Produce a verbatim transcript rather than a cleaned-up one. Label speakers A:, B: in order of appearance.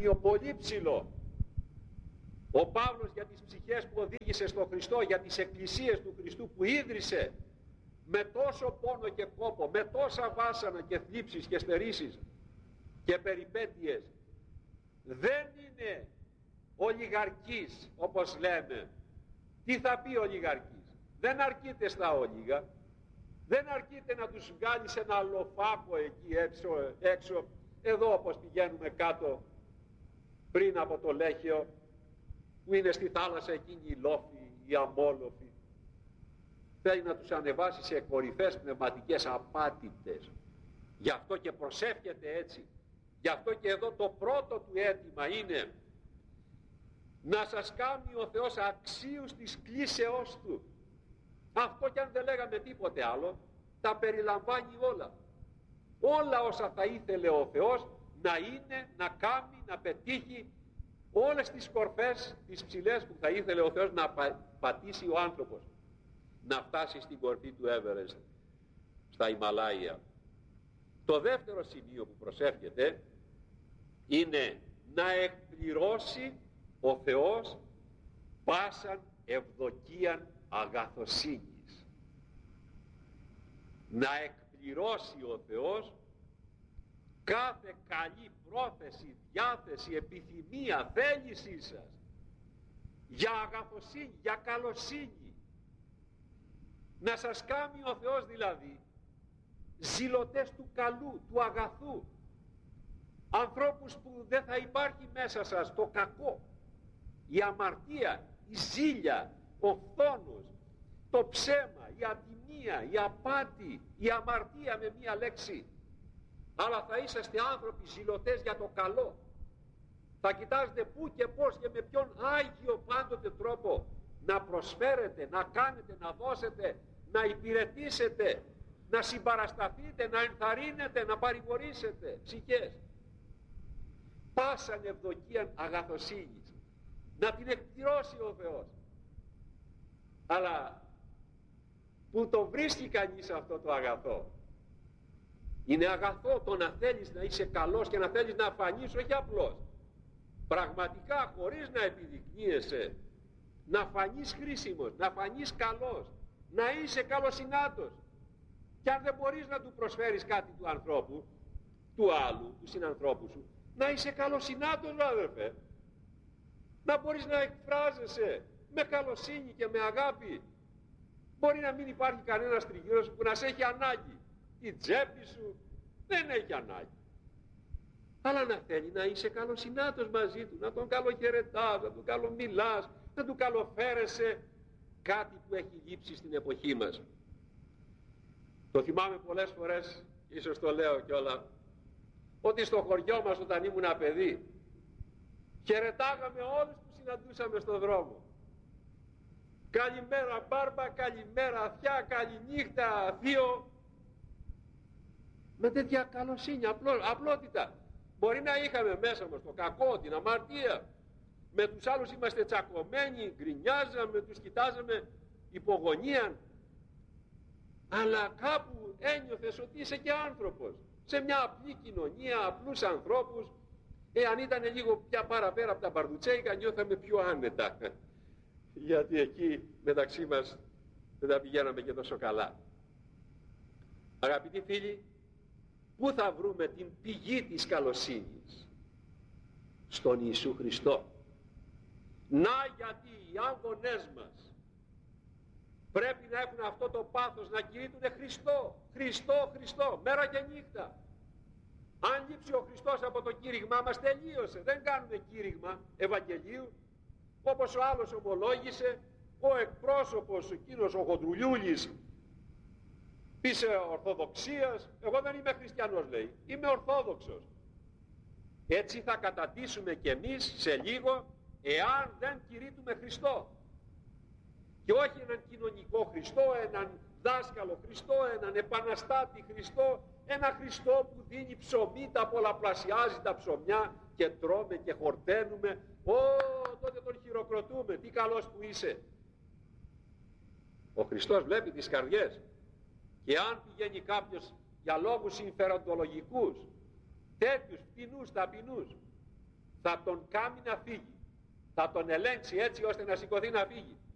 A: σημείο πολύ ψηλό. Ο Παύλος για τις ψυχές που οδήγησε στο Χριστό, για τις εκκλησίες του Χριστού που ίδρυσε με τόσο πόνο και κόπο, με τόσα βάσανα και θλίψεις και στερήσεις και περιπέτειες, δεν είναι ολιγαρκής όπως λέμε. Τι θα πει ολιγαρκής? Δεν αρκείται στα όλιγα, δεν αρκείται να τους βγάλει σε ένα λοφάκο εκεί έξω, έξω εδώ όπως πηγαίνουμε κάτω πριν από το Λέχαιο, που είναι στη θάλασσα εκείνη οι λόφοι, οι αμόλοφοι. Θέλει να τους ανεβάσει σε κορυφές πνευματικές απάτητες. Γι' αυτό και προσεύχεται έτσι. Γι' αυτό και εδώ το πρώτο του αίτημα είναι να σας κάνει ο Θεός αξίους της κλήσεώς του. Αυτό κι αν δεν λέγαμε τίποτε άλλο, τα περιλαμβάνει όλα. Όλα όσα θα ήθελε ο Θεός να είναι, να κάνει, να πετύχει, όλες τις κορφές, τις ψηλές που θα ήθελε ο Θεός να πατήσει ο άνθρωπος, να φτάσει στην κορφή του Everest, στα Ιμαλάια. Το δεύτερο σημείο που προσεύχεται είναι να εκπληρώσει ο Θεός πάσαν ευδοκίαν αγαθοσύνης. Να εκπληρώσει ο Θεός κάθε καλή πρόθεση, διάθεση, επιθυμία, θέλησή σας για αγαθοσύνη, για καλοσύνη. Να σας κάνει ο Θεός δηλαδή ζηλωτές του καλού, του αγαθού, ανθρώπους που δεν θα υπάρχει μέσα σας το κακό, η αμαρτία, η ζήλια, ο φθόνος, το ψέμα, η ατιμία, η απάτη, η αμαρτία με μία λέξη. Αλλά θα είσαστε άνθρωποι ζηλωτές για το καλό. Θα κοιτάζετε πού και πώς και με ποιον άγιο πάντοτε τρόπο να προσφέρετε, να κάνετε, να δώσετε, να υπηρετήσετε, να συμπαρασταθείτε, να ενθαρρύνετε, να παρηγορήσετε ψυχές. Πάσαν ευδοκίαν αγαθοσύνης. Να την εκπληρώσει ο Θεός. Αλλά που το βρίσκει κανείς αυτό το αγαθό? Είναι αγαθό το να θέλεις να είσαι καλός και να θέλεις να φανείς, όχι απλώς, πραγματικά, χωρίς να επιδεικνύεσαι, να φανείς χρήσιμος, να φανείς καλός, να είσαι καλοσυνάτος. Και αν δεν μπορείς να του προσφέρεις κάτι του ανθρώπου, του άλλου, του συνανθρώπου σου, να είσαι καλοσυνάτος, αδερφέ. Να μπορείς να εκφράζεσαι με καλοσύνη και με αγάπη. Μπορεί να μην υπάρχει κανένας τριγύρω σου που να σε έχει ανάγκη. Η τσέπη σου δεν έχει ανάγκη. Αλλά να θέλει να είσαι καλοσυνάτος μαζί του, να τον καλοχαιρετάς, να τον καλομιλάς, να του καλοφέρεσαι, κάτι που έχει λείψει στην εποχή μας. Το θυμάμαι πολλές φορές, ίσως το λέω κιόλα, ότι στο χωριό μας όταν ήμουν παιδί χαιρετάγαμε όλους που συναντούσαμε στον δρόμο. Καλημέρα μπάρμπα, καλημέρα αθιά, καληνύχτα θείο. Με τέτοια καλοσύνη, απλό, απλότητα. Μπορεί να είχαμε μέσα μας το κακό, την αμαρτία. Με τους άλλους είμαστε τσακωμένοι, γκρινιάζαμε, τους κοιτάζαμε υπογωνίαν. Αλλά κάπου ένιωθες ότι είσαι και άνθρωπος. Σε μια απλή κοινωνία, απλούς ανθρώπους. Εάν ήταν λίγο πια παραπέρα από τα μπαρδουτσέικα, νιώθαμε πιο άνετα. Γιατί εκεί μεταξύ μας δεν τα πηγαίναμε και τόσο καλά. Αγαπητοί φίλοι, πού θα βρούμε την πηγή της καλοσύνης? Στον Ιησού Χριστό. Να γιατί οι άγγονές μας πρέπει να έχουν αυτό το πάθος να κηρύττουν Χριστό, Χριστό, Χριστό, μέρα και νύχτα. Αν λείψει ο Χριστός από το κήρυγμά μας, τελείωσε. Δεν κάνουμε κήρυγμα Ευαγγελίου, όπως ο άλλος ομολόγησε, ο εκπρόσωπος εκείνος ο Χοντρουλιούλης της Ορθοδοξίας. Εγώ δεν είμαι χριστιανός, λέει, είμαι Ορθόδοξος. Έτσι θα κατατήσουμε κι εμείς σε λίγο, εάν δεν κηρύττουμε Χριστό. Και όχι έναν κοινωνικό Χριστό, έναν δάσκαλο Χριστό, έναν επαναστάτη Χριστό, ένα Χριστό που δίνει ψωμί, τα πολλαπλασιάζει τα ψωμιά και τρώμε και χορταίνουμε. Ω, τότε τον χειροκροτούμε, τι καλός που είσαι. Ο Χριστός βλέπει τις καρδιές. Και αν πηγαίνει κάποιος για λόγους συμφεροντολογικούς, τέτοιους φτηνούς, ταπεινούς, θα τον κάνει να φύγει. Θα τον ελέγξει έτσι ώστε να σηκωθεί να φύγει.